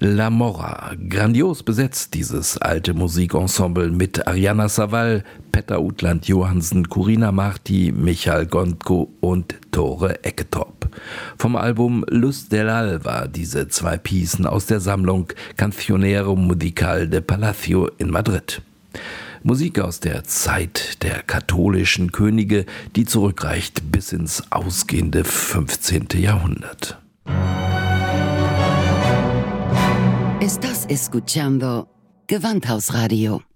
La Morra, grandios besetzt dieses alte Musikensemble mit Ariana Savall, Petter Outland Johansen, Corina Marti, Michael Gondko und Tore Ekketorp. Vom Album Luz del Alba diese 2 Piecen aus der Sammlung Cancionero Musical de Palacio in Madrid. Musik aus der Zeit der katholischen Könige, die zurückreicht bis ins ausgehende 15. Jahrhundert. Estás escuchando Gewandhausradio.